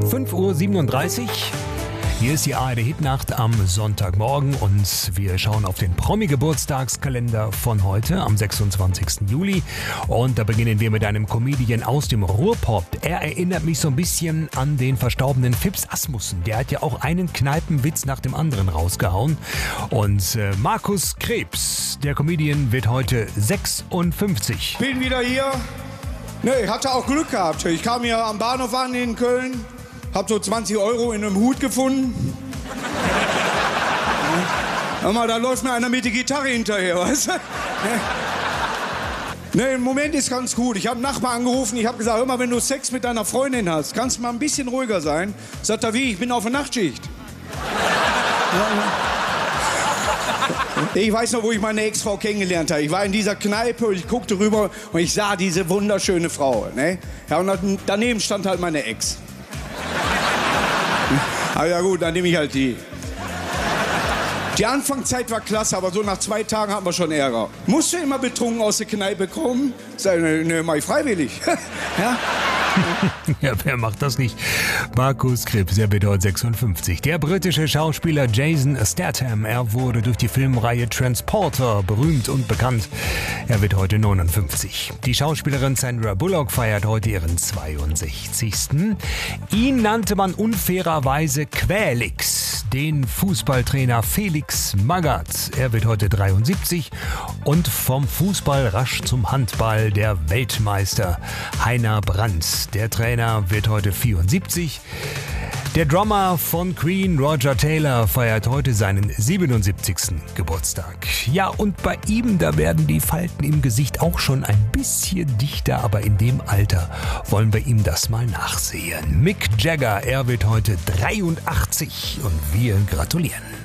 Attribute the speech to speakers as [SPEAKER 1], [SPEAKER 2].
[SPEAKER 1] 5:37 Uhr. Hier ist die ARD Hitnacht am Sonntagmorgen und wir schauen auf den Promi-Geburtstagskalender von heute am 26. Juli. Und da beginnen wir mit einem Comedian aus dem Ruhrpott. Er erinnert mich so ein bisschen an den verstorbenen Phipps Asmussen. Der hat ja auch einen Kneipenwitz nach dem anderen rausgehauen. Und Markus Krebs, der Comedian, wird heute 56.
[SPEAKER 2] Bin wieder hier. Nee, hatte auch Glück gehabt. Ich kam hier am Bahnhof an in Köln. Hab so 20 Euro in einem Hut gefunden. Hör mal, da läuft mir einer mit der Gitarre hinterher, weißt du? Nee, im Moment ist ganz gut. Ich habe einen Nachbar angerufen, ich habe gesagt, hör mal, wenn du Sex mit deiner Freundin hast, kannst du mal ein bisschen ruhiger sein. Sagt er, wie? Ich bin auf der Nachtschicht. Ich weiß noch, wo ich meine Ex-Frau kennengelernt habe. Ich war in dieser Kneipe und ich guckte rüber und ich sah diese wunderschöne Frau. Ne? Ja, und daneben stand halt meine Ex. Aber ja gut, dann nehme ich halt die. Die Anfangszeit war klasse, aber so nach 2 Tagen hatten wir schon Ärger. Musst du immer betrunken aus der Kneipe kommen? Sag ich, ne, mach ich freiwillig. Ja?
[SPEAKER 1] Ja, wer macht das nicht? Markus Krebs, er wird heute 56. Der britische Schauspieler Jason Statham, er wurde durch die Filmreihe Transporter berühmt und bekannt. Er wird heute 59. Die Schauspielerin Sandra Bullock feiert heute ihren 62. Ihn nannte man unfairerweise Quälix, den Fußballtrainer Felix Magath. Er wird heute 73. Und vom Fußball rasch zum Handball der Weltmeister Heiner Brandt. Der Trainer wird heute 74. Der Drummer von Queen, Roger Taylor, feiert heute seinen 77. Geburtstag. Ja, und bei ihm, da werden die Falten im Gesicht auch schon ein bisschen dichter, aber in dem Alter wollen wir ihm das mal nachsehen. Mick Jagger, er wird heute 83 und wir gratulieren.